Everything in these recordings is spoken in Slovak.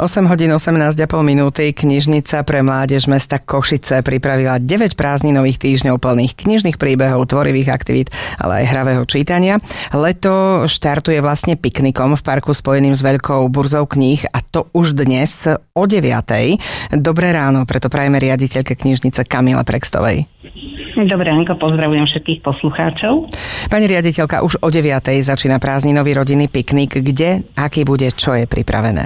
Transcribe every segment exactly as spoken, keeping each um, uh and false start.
osem hodín osemnásť a pol minúty. Knižnica pre mládež mesta Košice pripravila deväť prázdninových týždňov plných knižných príbehov, tvorivých aktivít, ale aj hravého čítania. Leto štartuje vlastne piknikom v parku spojeným s veľkou burzou kníh a to už dnes o deviatej. Dobré ráno, preto prajeme riaditeľke knižnice Kamile Prekstovej. Dobré ránko, pozdravujem všetkých poslucháčov. Pani riaditeľka, už o deviatej začína prázdninový rodinný piknik. Kde, aký bude, čo je pripravené?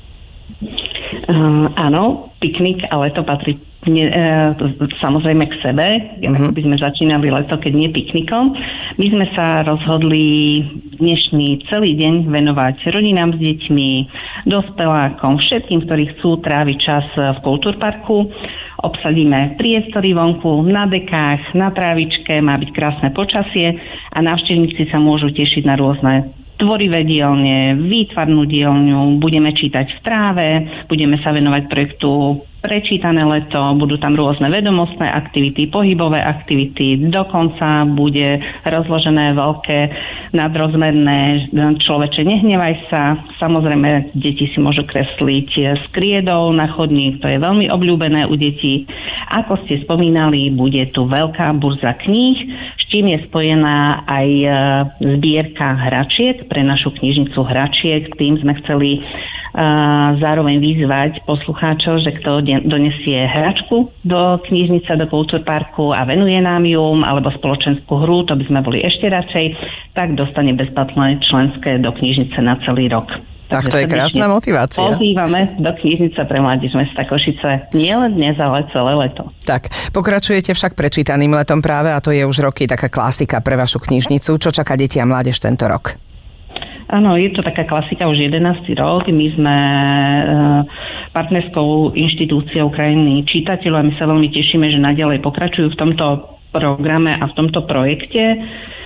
Uh, áno, piknik, ale to patrí ne, uh, samozrejme k sebe. Uh-huh. Ako by sme začínali leto, keď nie piknikom. My sme sa rozhodli dnešný celý deň venovať rodinám s deťmi, dospelákom, všetkým, ktorí chcú tráviť čas v kultúrparku. Obsadíme priestory vonku, na dekách, na trávičke, má byť krásne počasie a návštevníci sa môžu tešiť na rôzne tvorivé dielne, výtvarnú dielňu, budeme čítať v tráve, budeme sa venovať projektu Prečítané leto, budú tam rôzne vedomostné aktivity, pohybové aktivity, dokonca bude rozložené veľké nadrozmerné Človeče nehnevaj sa. Samozrejme, deti si môžu kresliť s kriedou na chodník, to je veľmi obľúbené u detí. Ako ste spomínali, bude tu veľká burza kníh, s čím je spojená aj zbierka hračiek pre našu knižnicu hračiek. Tým sme chceli a zároveň vyzvať poslucháčov, že kto donesie hračku do knižnice, do kultúrparku a venuje nám ju, alebo spoločenskú hru, to by sme boli ešte radšej, tak dostane bezplatné členské do knižnice na celý rok. Tak to je krásna motivácia. Pozývame do knižnice pre mládež mesta Košice nielen dnes, ale celé leto. Tak, pokračujete však prečítaným letom práve a to je už roky taká klasika pre vašu knižnicu. Čo čaká deti a mládež tento rok? Áno, je to taká klasika už jedenásty rok. My sme e, partnerskou inštitúciou krajiny čitateľov a my sa veľmi tešíme, že naďalej pokračujú v tomto programe a v tomto projekte. E,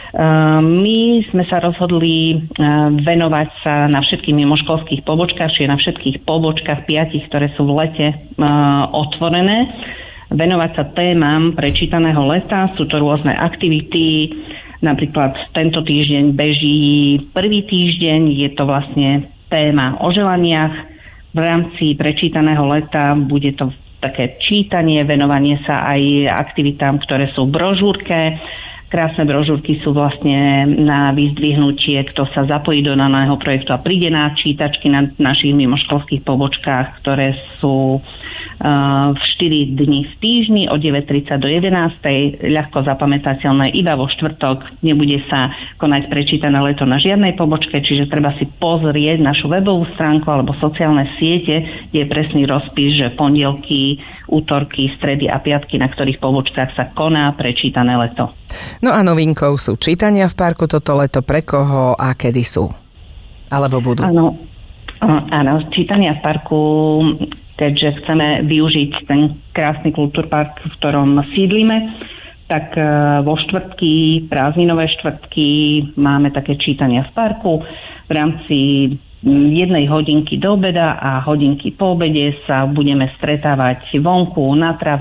my sme sa rozhodli e, venovať sa na všetkých mimoškolských pobočkách, čiže na všetkých pobočkách piatich, ktoré sú v lete e, otvorené. Venovať sa témam prečítaného leta. Sú to rôzne aktivity. Napríklad tento týždeň beží prvý týždeň, je to vlastne téma o želaniach. V rámci prečítaného leta bude to také čítanie, venovanie sa aj aktivitám, ktoré sú v brožúrke. Krásne brožúrky sú vlastne na vyzdvihnutie, kto sa zapojí do daného projektu a príde na čítačky na našich mimoškolských pobočkách, ktoré sú v štyri dni v týždni od deväť tridsať do jedenástej, ľahko zapamätateľné iba vo štvrtok, nebude sa konať prečítané leto na žiadnej pobočke, čiže treba si pozrieť našu webovú stránku alebo sociálne siete, kde je presný rozpis, že pondelky, útorky, stredy a piatky, na ktorých pobočkách sa koná prečítané leto. No a novinkou sú čítania v parku toto leto, pre koho a kedy sú? Alebo budú? Áno, áno, čítania v parku, keďže chceme využiť ten krásny kultúrpark, v ktorom sídlime, tak vo štvrtky, prázdninové štvrtky máme také čítania v parku. V rámci jednej hodinky do obeda a hodinky po obede sa budeme stretávať vonku na tráve